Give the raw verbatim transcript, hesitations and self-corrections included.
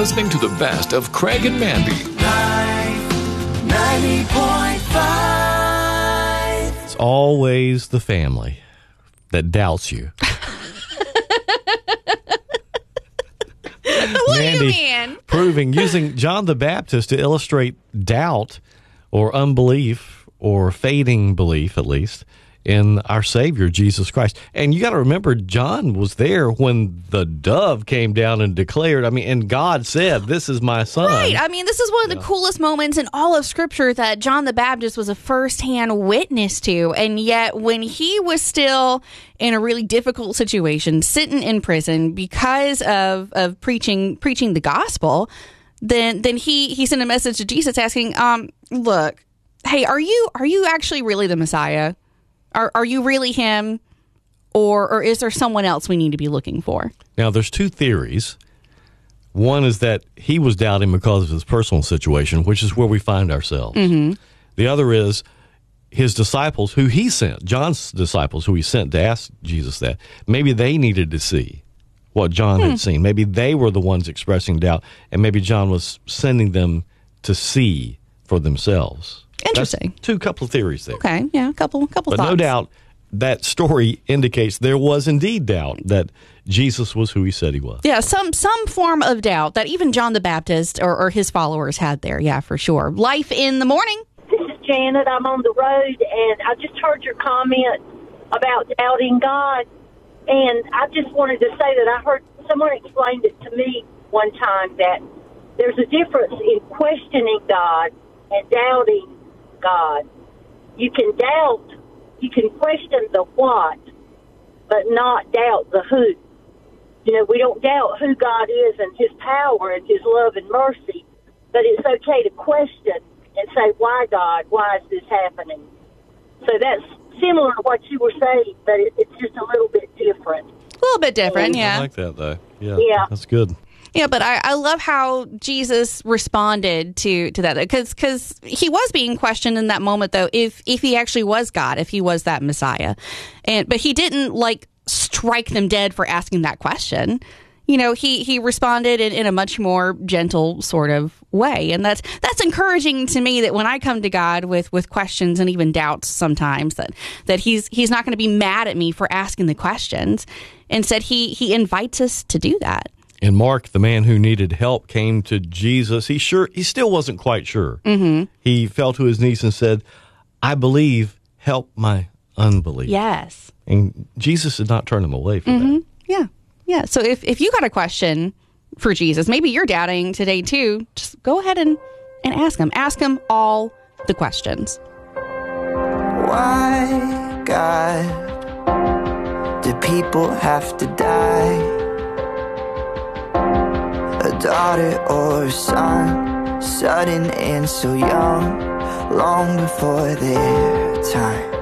listening to the best of Craig and Mandy. ninety point five. It's always the family that doubts you. What Mandy, do you mean? Proving, using John the Baptist to illustrate doubt or unbelief or fading belief, at least, in our Savior, Jesus Christ. And you got to remember, John was there when the dove came down and declared, I mean, and God said, this is my son. Right. I mean, this is one of the Yeah. coolest moments in all of Scripture that John the Baptist was a firsthand witness to. And yet, when he was still in a really difficult situation, sitting in prison because of, of preaching preaching the gospel, then then he, he sent a message to Jesus asking, um, look, hey, are you are you actually really the Messiah? Are are you really him, or or is there someone else we need to be looking for? Now, there's two theories. One is that he was doubting because of his personal situation, which is where we find ourselves. Mm-hmm. The other is his disciples, who he sent, John's disciples, who he sent to ask Jesus that. Maybe they needed to see what John Hmm. had seen. Maybe they were the ones expressing doubt, and maybe John was sending them to see for themselves. Interesting. That's two couple of theories there. Okay, yeah, a couple couple But thoughts. no doubt that story indicates there was indeed doubt that Jesus was who he said he was. Yeah, some some form of doubt that even John the Baptist or, or his followers had there. Yeah, for sure. Life in the morning. This is Janet. I'm on the road, and I just heard your comment about doubting God. And I just wanted to say that I heard someone explained it to me one time that there's a difference in questioning God and doubting God. You can doubt, you can question the what, but not doubt the who. You know, we don't doubt who God is and his power and his love and mercy, but it's okay to question and say, why, God? Why is this happening? So that's similar to what you were saying, but it, it's just a little bit different. A little bit different, I yeah. like that, though. Yeah, Yeah. that's good. Yeah, but I, I love how Jesus responded to, to that, because because he was being questioned in that moment, though, if if he actually was God, if he was that Messiah. and But he didn't, like, strike them dead for asking that question. You know, he, he responded in, in a much more gentle sort of way. And that's that's encouraging to me, that when I come to God with, with questions and even doubts sometimes, that, that he's he's not going to be mad at me for asking the questions. Instead, he, he invites us to do that. And Mark, the man who needed help, came to Jesus. He sure he still wasn't quite sure. Mm-hmm. He fell to his knees and said, I believe, help my unbelief. Yes. And Jesus did not turn him away from that. Yeah. Yeah. So if, if you got a question for Jesus, maybe you're doubting today too, just go ahead and, and ask him. Ask him all the questions. Why, God, do people have to die? A daughter or a son, sudden and so young, long before their time.